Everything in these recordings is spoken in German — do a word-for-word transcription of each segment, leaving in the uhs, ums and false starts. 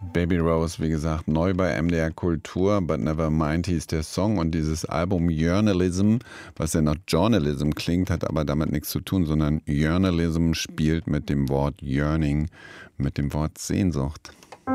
Baby Rose, wie gesagt, neu bei M D R Kultur, But Never Mind hieß der Song, und dieses Album Journalism, was ja nach Journalism klingt, hat aber damit nichts zu tun, sondern Journalism spielt mit dem Wort Yearning, mit dem Wort Sehnsucht.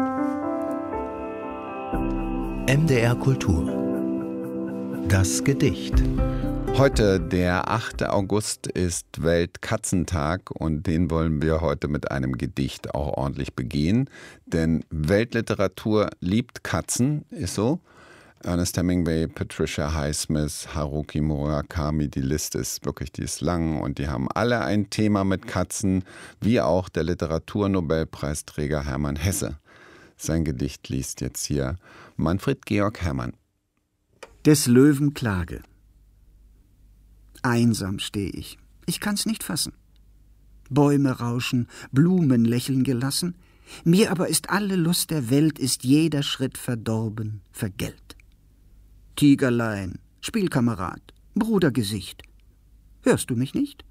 M D R Kultur. Das Gedicht. Heute, der achte August, ist Weltkatzentag, und den wollen wir heute mit einem Gedicht auch ordentlich begehen. Denn Weltliteratur liebt Katzen, ist so. Ernest Hemingway, Patricia Highsmith, Haruki Murakami, die Liste ist wirklich, die ist lang, und die haben alle ein Thema mit Katzen, wie auch der Literaturnobelpreisträger Hermann Hesse. Sein Gedicht liest jetzt hier Manfred Georg Herrmann. Des Löwen Klage. Einsam steh ich, ich kann's nicht fassen. Bäume rauschen, Blumen lächeln gelassen, mir aber ist alle Lust der Welt, ist jeder Schritt verdorben, vergällt. Tigerlein, Spielkamerad, Brudergesicht, hörst du mich nicht?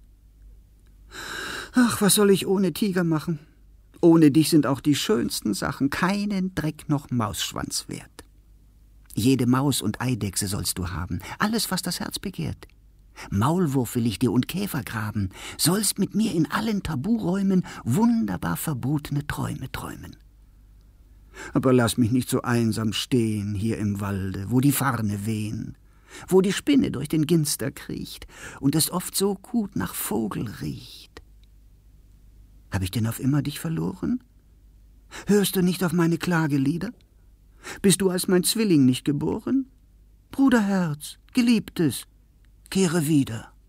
Ach, was soll ich ohne Tiger machen? Ohne dich sind auch die schönsten Sachen keinen Dreck noch Mausschwanz wert. Jede Maus und Eidechse sollst du haben, alles, was das Herz begehrt. Maulwurf will ich dir und Käfer graben, sollst mit mir in allen Taburäumen wunderbar verbotene Träume träumen. Aber lass mich nicht so einsam stehen hier im Walde, wo die Farne wehen, wo die Spinne durch den Ginster kriecht und es oft so gut nach Vogel riecht. Hab ich denn auf immer dich verloren? Hörst du nicht auf meine Klagelieder? Bist du als mein Zwilling nicht geboren? Bruderherz, Geliebtes, kehre wieder.